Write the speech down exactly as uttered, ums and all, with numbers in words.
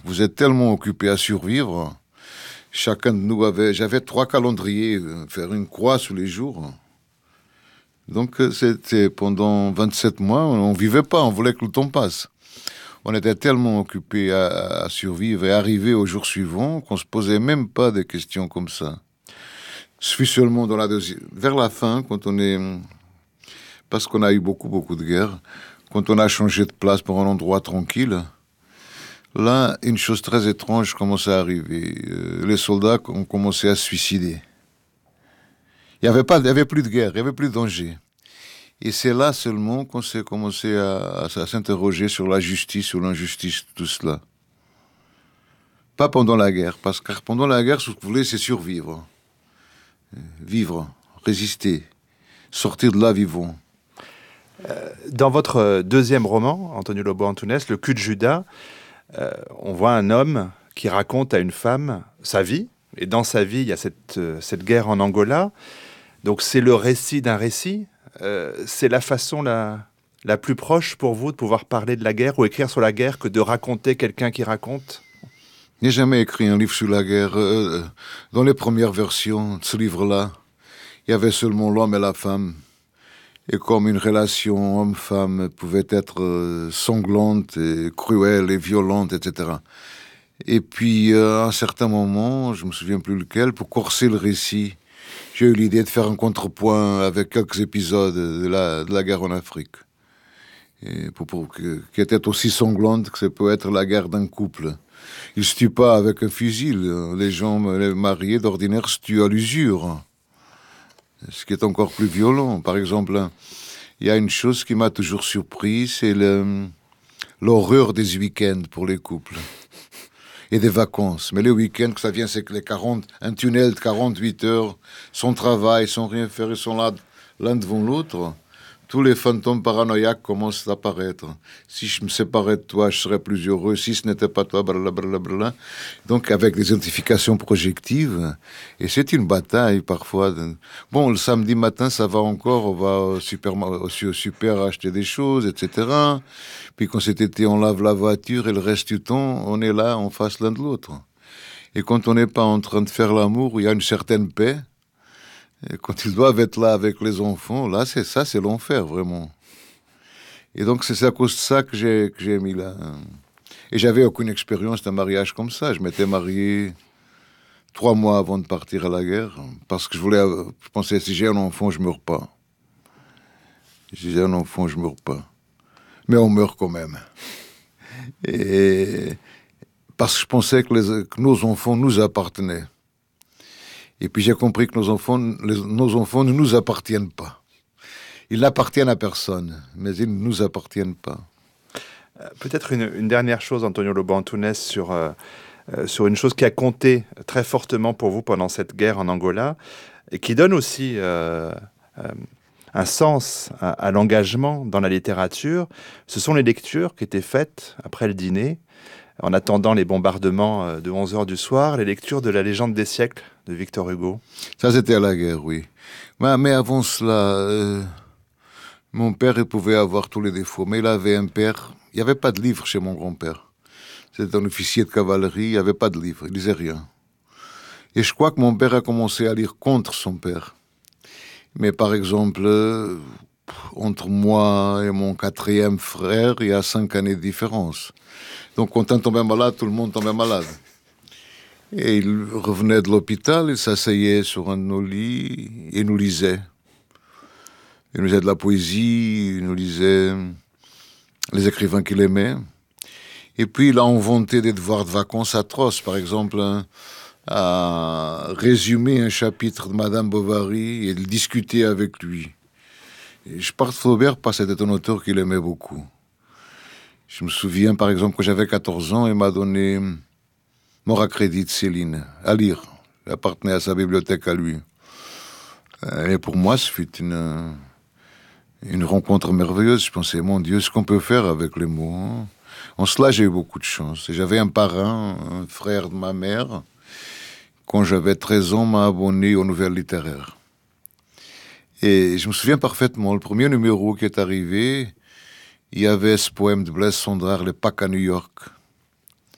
vous êtes tellement occupé à survivre. Chacun de nous avait... J'avais trois calendriers, euh, faire une croix tous les jours. Donc, euh, c'était pendant vingt-sept mois, on ne vivait pas, on voulait que le temps passe. On était tellement occupé à, à survivre et arriver au jour suivant qu'on ne se posait même pas des questions comme ça. Je suis seulement dans la deuxième... Vers la fin, quand on est... Parce qu'on a eu beaucoup, beaucoup de guerres, quand on a changé de place pour un endroit tranquille... Là, une chose très étrange commençait à arriver. Euh, les soldats ont commencé à se suicider. Il n'y avait pas, il y avait plus de guerre, il n'y avait plus de danger. Et c'est là seulement qu'on s'est commencé à, à, à s'interroger sur la justice, sur l'injustice, tout cela. Pas pendant la guerre, parce que pendant la guerre, ce que vous voulez, c'est survivre. Vivre, résister, sortir de là vivant. Euh, dans votre deuxième roman, Antonio Lobo Antunes, Le cul de Judas, Euh, on voit un homme qui raconte à une femme sa vie, et dans sa vie, il y a cette, euh, cette guerre en Angola. Donc c'est le récit d'un récit. Euh, c'est la façon la, la plus proche pour vous de pouvoir parler de la guerre ou écrire sur la guerre que de raconter quelqu'un qui raconte. Je n'ai jamais écrit un livre sur la guerre. Euh, dans les premières versions de ce livre-là, il y avait seulement l'homme et la femme. Et comme une relation homme-femme pouvait être euh, sanglante, et cruelle et violente, et cetera. Et puis, euh, à un certain moment, je ne me souviens plus lequel, pour corser le récit, j'ai eu l'idée de faire un contrepoint avec quelques épisodes de la, de la guerre en Afrique. Et pour, pour, que, qui était aussi sanglante que ça peut être la guerre d'un couple. Ils ne se tuent pas avec un fusil. Les gens les mariés d'ordinaire se tuent à l'usure. Ce qui est encore plus violent. Par exemple, il y a une chose qui m'a toujours surpris, c'est le, l'horreur des week-ends pour les couples. Et des vacances. Mais les week-ends, que ça vient, c'est que les quarante, un tunnel de quarante-huit heures, sans travail, sans rien faire, ils sont là l'un devant l'autre. Tous les fantômes paranoïaques commencent à apparaître. Si je me séparais de toi, je serais plus heureux. Si ce n'était pas toi, blablabla. Donc, avec des identifications projectives. Et c'est une bataille, parfois. Bon, le samedi matin, ça va encore. On va au super, au super acheter des choses, et cetera. Puis quand cet été, on lave la voiture et le reste du temps, on est là, en face l'un de l'autre. Et quand on n'est pas en train de faire l'amour, il y a une certaine paix. Et quand ils doivent être là avec les enfants, là, c'est ça, c'est l'enfer, vraiment. Et donc, c'est à cause de ça que j'ai, que j'ai mis là. Et j'avais aucune expérience d'un mariage comme ça. Je m'étais marié trois mois avant de partir à la guerre, parce que je voulais, je pensais, si j'ai un enfant, je ne meurs pas. Si j'ai un enfant, je ne meurs pas. Mais on meurt quand même. Et parce que je pensais que, les, que nos enfants nous appartenaient. Et puis j'ai compris que nos enfants, les, nos enfants ne nous appartiennent pas. Ils n'appartiennent à personne, mais ils ne nous appartiennent pas. Euh, peut-être une, une dernière chose, Antonio Lobo Antunes, sur, euh, euh, sur une chose qui a compté très fortement pour vous pendant cette guerre en Angola, et qui donne aussi euh, euh, un sens à, à l'engagement dans la littérature. Ce sont les lectures qui étaient faites après le dîner, en attendant les bombardements de onze heures du soir, les lectures de La légende des siècles de Victor Hugo. Ça, c'était à la guerre, oui. Mais, mais avant cela, euh, mon père, il pouvait avoir tous les défauts, mais il avait un père. Il n'y avait pas de livre chez mon grand-père. C'était un officier de cavalerie, il n'y avait pas de livre, il ne lisait rien. Et je crois que mon père a commencé à lire contre son père. Mais par exemple, euh, entre moi et mon quatrième frère, il y a cinq années de différence. Donc quand un tombait malade, tout le monde tombait malade. Et il revenait de l'hôpital, il s'asseyait sur un de nos lits et nous lisait. Il nous lisait de la poésie, il nous lisait les écrivains qu'il aimait. Et puis il a inventé des devoirs de vacances atroces. Par exemple, hein, à résumer un chapitre de Madame Bovary et le discuter avec lui. Et je parle de Flaubert parce que c'était un auteur qu'il aimait beaucoup. Je me souviens, par exemple, que j'avais quatorze ans, il m'a donné Mort à crédit de Céline, à lire. Il appartenait à sa bibliothèque à lui. Et pour moi, ce fut une, une rencontre merveilleuse. Je pensais, mon Dieu, ce qu'on peut faire avec les mots. Hein. En cela, j'ai eu beaucoup de chance. Et j'avais un parrain, un frère de ma mère, quand j'avais treize ans, m'a abonné aux nouvelles littéraires. Et je me souviens parfaitement, le premier numéro qui est arrivé, il y avait ce poème de Blaise Cendrars, Le Pâques à New York.